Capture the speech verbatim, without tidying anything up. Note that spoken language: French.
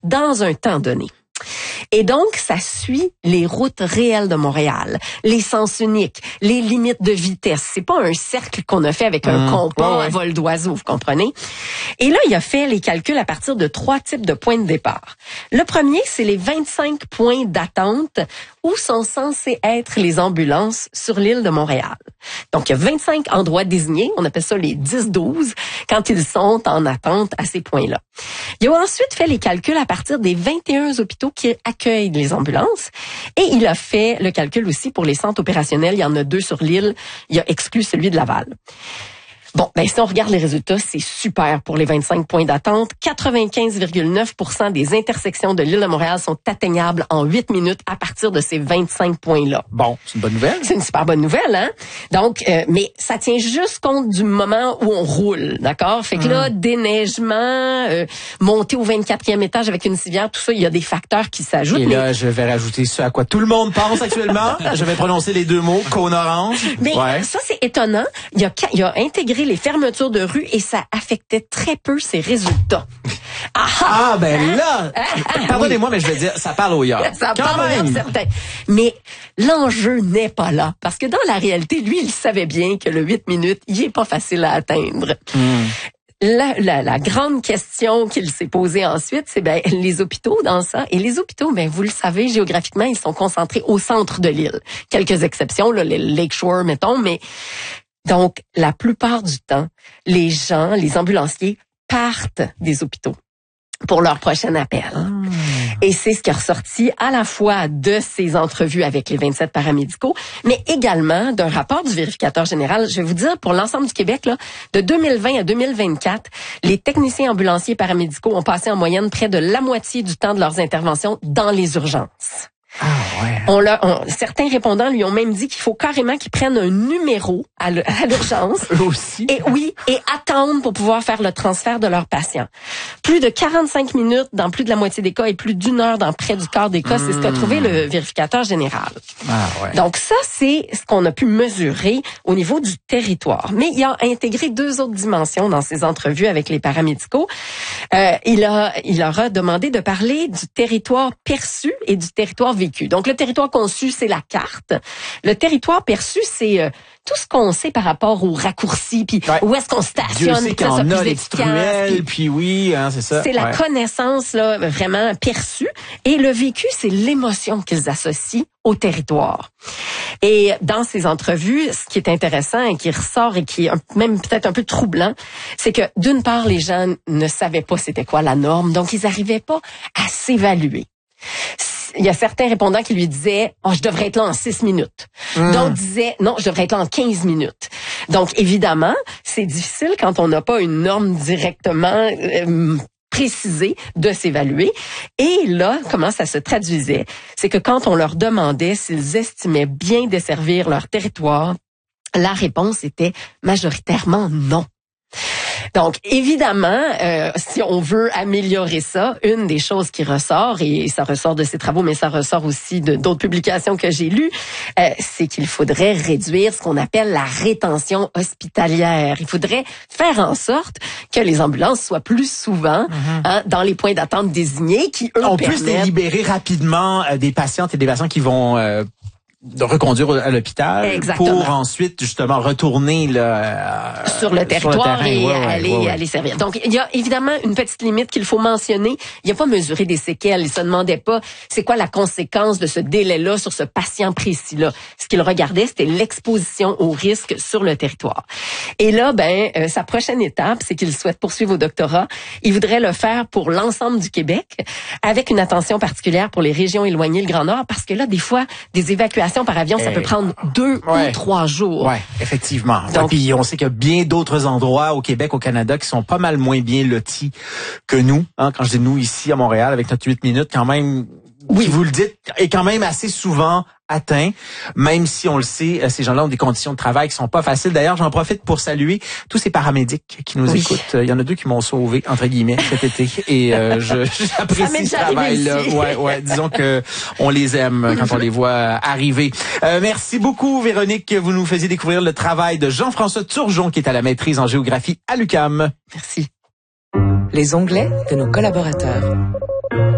dans un temps donné. Et donc, ça suit les routes réelles de Montréal, les sens uniques, les limites de vitesse. C'est pas un cercle qu'on a fait avec un mmh, compas ouais, ouais. à vol d'oiseau, vous comprenez? Et là, il a fait les calculs à partir de trois types de points de départ. Le premier, c'est les vingt-cinq points d'attente où sont censées être les ambulances sur l'île de Montréal. Donc, il y a vingt-cinq endroits désignés, on appelle ça les dix douze, quand ils sont en attente à ces points-là. Il a ensuite fait les calculs à partir des vingt et un hôpitaux qui accueillent les ambulances et il a fait le calcul aussi pour les centres opérationnels. Il y en a deux sur l'île. Il a exclu celui de Laval. Bon, ben si on regarde les résultats, c'est super pour les vingt-cinq points d'attente. quatre-vingt-quinze virgule neuf pour cent des intersections de l'île de Montréal sont atteignables en huit minutes à partir de ces vingt-cinq points-là. Bon, c'est une bonne nouvelle. C'est une super bonne nouvelle, hein? Donc, euh, mais ça tient juste compte du moment où on roule, d'accord? Fait que mmh. là, déneigement, euh, monter au vingt-quatrième étage avec une civière, tout ça, il y a des facteurs qui s'ajoutent. Et mais... là, je vais rajouter ce à quoi tout le monde pense actuellement. Je vais prononcer les deux mots, cône orange. Mais ouais. ça, c'est étonnant. Il a, il a intégré les fermetures de rue et ça affectait très peu ses résultats. Ah, ah ben là, ah, ah, pardonnez-moi, oui. mais je vais dire, ça parle au yard. Ça Quand parle même. au yard, certain. Mais l'enjeu n'est pas là. Parce que dans la réalité, lui, il savait bien que le huit minutes, il est pas facile à atteindre. Mm. La, la, la grande question qu'il s'est posée ensuite, c'est ben les hôpitaux dans ça. Et les hôpitaux, ben vous le savez, géographiquement, ils sont concentrés au centre de l'île. Quelques exceptions, là, les Lakeshore, mettons, mais donc la plupart du temps, les gens, les ambulanciers partent des hôpitaux pour leur prochain appel. Mmh. Et c'est ce qui est ressorti à la fois de ces entrevues avec les vingt-sept paramédicaux, mais également d'un rapport du vérificateur général. Je vais vous dire, pour l'ensemble du Québec, là, de deux mille vingt à deux mille vingt-quatre, les techniciens ambulanciers paramédicaux ont passé en moyenne près de la moitié du temps de leurs interventions dans les urgences. Ah ouais. On l'a, on, certains répondants lui ont même dit qu'il faut carrément qu'ils prennent un numéro à, le, à l'urgence. Eux aussi. Et oui, et attendre pour pouvoir faire le transfert de leurs patients. Plus de quarante-cinq minutes dans plus de la moitié des cas et plus d'une heure dans près du quart des cas, mmh. c'est ce qu'a trouvé le vérificateur général. Ah ouais. Donc ça, c'est ce qu'on a pu mesurer au niveau du territoire. Mais il a intégré deux autres dimensions dans ses entrevues avec les paramédicaux. Euh, il a, il leur a demandé de parler du territoire perçu et du territoire vécu. Donc, le territoire conçu, c'est la carte. Le territoire perçu, c'est euh, tout ce qu'on sait par rapport aux raccourcis, puis ouais. où est-ce qu'on stationne. Dieu sait qu'il y en a, les petites ruelles, puis oui, hein, c'est ça. C'est ouais. la connaissance là vraiment perçue. Et le vécu, c'est l'émotion qu'ils associent au territoire. Et dans ces entrevues, ce qui est intéressant et qui ressort et qui est même peut-être un peu troublant, c'est que d'une part, les gens ne savaient pas c'était quoi la norme, donc ils n'arrivaient pas à s'évaluer. Il y a certains répondants qui lui disaient oh, « je devrais être là en six minutes mmh. ». D'autres disaient « non, je devrais être là en quinze minutes ». Donc, évidemment, c'est difficile quand on n'a pas une norme directement euh, précisée de s'évaluer. Et là, comment ça se traduisait? C'est que quand on leur demandait s'ils estimaient bien desservir leur territoire, la réponse était majoritairement non. Donc, évidemment, euh, si on veut améliorer ça, une des choses qui ressort, et ça ressort de ces travaux, mais ça ressort aussi de d'autres publications que j'ai lues, euh, c'est qu'il faudrait réduire ce qu'on appelle la rétention hospitalière. Il faudrait faire en sorte que les ambulances soient plus souvent mm-hmm. hein, dans les points d'attente désignés, qui, eux, on permettent... peut se libérer rapidement euh, des patientes et des patients qui vont... Euh de reconduire à l'hôpital Exactement. Pour ensuite justement retourner là, euh, sur le territoire sur le terrain, et ouais, aller, ouais, ouais. aller servir. Donc il y a évidemment une petite limite qu'il faut mentionner. Il n'y a pas mesuré des séquelles. Il se demandait pas c'est quoi la conséquence de ce délai-là sur ce patient précis-là. Ce qu'il regardait, c'était l'exposition au risque sur le territoire. Et là, ben euh, sa prochaine étape, c'est qu'il souhaite poursuivre au doctorat. Il voudrait le faire pour l'ensemble du Québec, avec une attention particulière pour les régions éloignées, le Grand Nord, parce que là, des fois, des évacuations par avion, ça peut prendre deux ouais. ou trois jours. Ouais, effectivement. Donc, ouais, puis on sait qu'il y a bien d'autres endroits au Québec, au Canada, qui sont pas mal moins bien lotis que nous. Hein, quand je dis nous ici à Montréal, avec notre huit minutes, quand même, oui, vous le dites, est quand même assez souvent atteint, même si on le sait, ces gens-là ont des conditions de travail qui sont pas faciles. D'ailleurs, j'en profite pour saluer tous ces paramédics qui nous oui. écoutent. Il y en a deux qui m'ont sauvé, entre guillemets, cet été. Et euh, je, j'apprécie ce travail-là. Ouais, ouais. Disons que on les aime quand on les voit arriver. Euh, merci beaucoup, Véronique. Vous nous faisiez découvrir le travail de Jean-François Turgeon, qui est à la maîtrise en géographie à l'U Q A M. Merci. Les onglets de nos collaborateurs.